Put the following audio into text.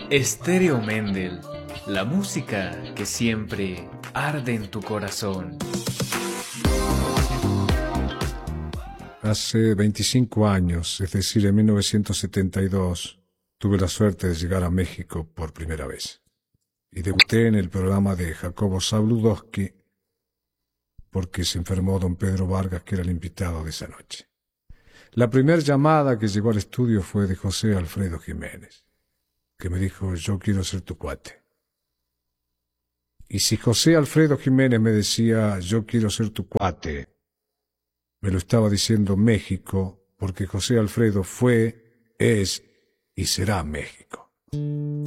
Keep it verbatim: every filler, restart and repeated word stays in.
Estéreo Méndel, la música que siempre arde en tu corazón. Hace veinticinco años, es decir, en mil novecientos setenta y dos, tuve la suerte de llegar a México por primera vez. Y debuté en el programa de Jacobo Zabludovsky porque se enfermó don Pedro Vargas, que era el invitado de esa noche. La primera llamada que llegó al estudio fue de José Alfredo Jiménez, que me dijo: yo quiero ser tu cuate. Y si José Alfredo Jiménez me decía: yo quiero ser tu cuate, me lo estaba diciendo México, porque José Alfredo fue, es y será México.